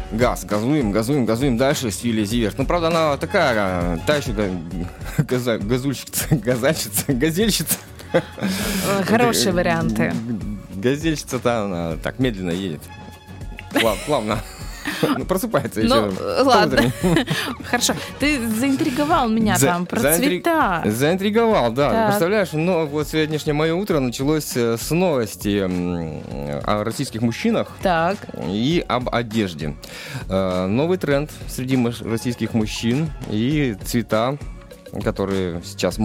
газуем дальше с Юлией Зиверт. Ну, правда, она такая, та еще газельщица. Хорошие варианты. Газельщица-то она так медленно едет. Плавно. Ну, просыпается еще. Ну, ладно. Хорошо. Ты заинтриговал меня там про цвета. Заинтриговал, да. Так. Представляешь, ну, вот сегодняшнее мое утро началось с новости о российских мужчинах. Так. И об одежде. Новый тренд среди российских мужчин и цвета, которые сейчас